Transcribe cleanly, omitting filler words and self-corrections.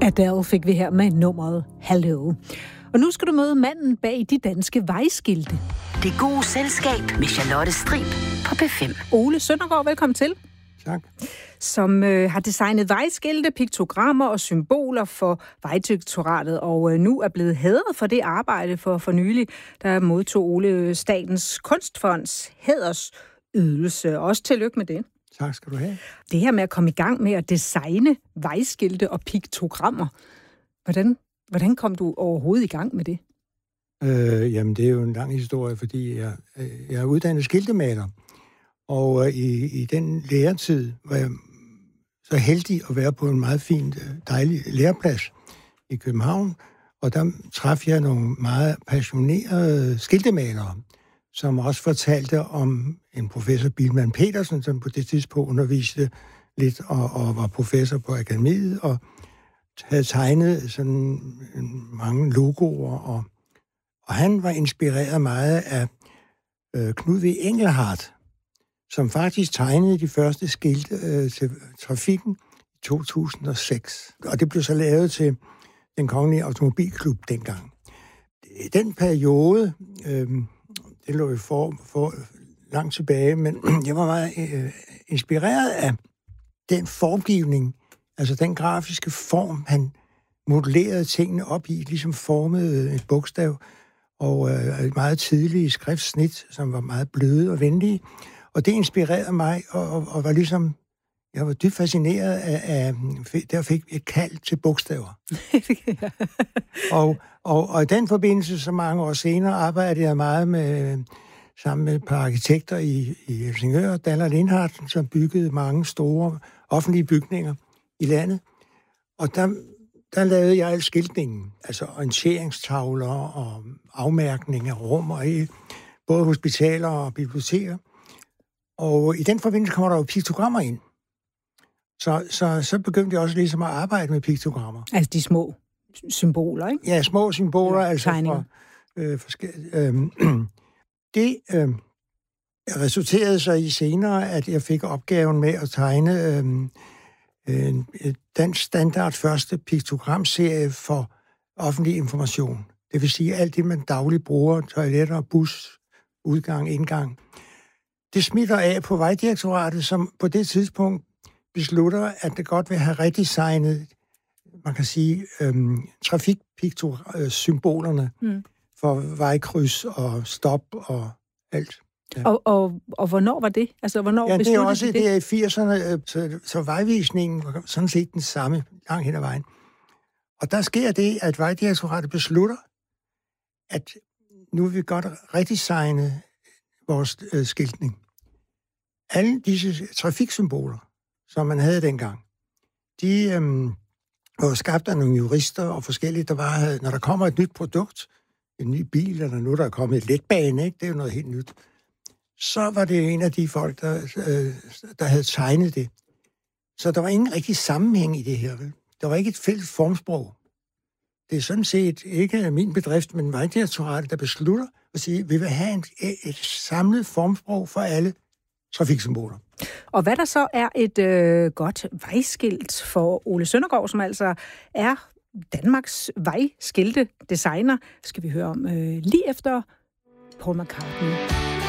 Adele fik vi her med nummeret Hello. Og nu skal du møde manden bag de danske vejskilte. Det gode selskab med Charlotte Strib på P5. Ole Søndergaard, velkommen til. Tak. Som har designet vejskilte, piktogrammer og symboler for Vejdirektoratet, og nu er blevet hædret for det arbejde for nylig, der modtog Ole Statens Kunstfonds hædersydelse. Også tillykke med det. Tak skal du have. Det her med at komme i gang med at designe vejskilte og piktogrammer, hvordan kom du overhovedet i gang med det? Jamen, det er jo en lang historie, fordi jeg er uddannet skiltemaler. Og i den læretid var jeg så heldig at være på en meget fin, dejlig læreplads i København. Og der traf jeg nogle meget passionerede skiltemalere, som også fortalte om en professor, Bilman Petersen, som på det tidspunkt underviste lidt og var professor på akademiet, og havde tegnet sådan mange logoer. Og han var inspireret meget af Knud V. Engelhardt, som faktisk tegnede de første skilte til trafikken i 2006. Og det blev så lavet til den Kongelige Automobilklub dengang. I den periode, det lå jo for langt tilbage, men jeg var meget inspireret af den formgivning, altså den grafiske form, han modellerede tingene op i, ligesom formede et bogstav, og et meget tidligt skriftsnit, som var meget bløde og venlige. Og det inspirerede mig, og var ligesom, jeg var dybt fascineret af der fik et kald til bogstaver. og i den forbindelse, så mange år senere, arbejdede jeg meget sammen med et par arkitekter i Helsingør, Daller Lindhardt, som byggede mange store offentlige bygninger i landet. Og der lavede jeg al skiltningen, altså orienteringstavler og afmærkning af rum, og både hospitaler og biblioteker. Og i den forbindelse kommer der jo piktogrammer ind. Så begyndte jeg også ligesom at arbejde med piktogrammer. Altså de små symboler, ikke? Ja, små symboler, ja, altså fra forskellige. Det resulterede så i senere, at jeg fik opgaven med at tegne en dansk standard første piktogramserie for offentlig information. Det vil sige alt det, man dagligt bruger, toiletter, bus, udgang, indgang. Det smitter af på Vejdirektoratet, som på det tidspunkt beslutter, at det godt vil have redesignet, man kan sige, trafikpiktosymbolerne for vejkryds og stop og alt. Ja. Og hvornår var det? Altså, hvornår det er også det er i 80'erne, så vejvisningen var sådan set den samme langt hen ad vejen. Og der sker det, at Vejdirektoratet beslutter, at nu vil vi godt redesigne vores skiltning. Alle disse trafiksymboler, som man havde dengang, de var skabt af nogle jurister og forskellige, der bare når der kommer et nyt produkt, en ny bil, eller nu der er kommet et letbane, ikke? Det er jo noget helt nyt. Så var det en af de folk, der havde tegnet det. Så der var ingen rigtig sammenhæng i det her. Vel? Der var ikke et fælles formsprog. Det er sådan set ikke min bedrift, men Vejdirektoratet, der beslutter at sige, at vi vil have et samlet formsprog for alle trafiksymboler. Og hvad der så er et godt vejskilt for Ole Søndergaard, som altså er Danmarks vejskilte designer, skal vi høre om lige efter Paul McCartney.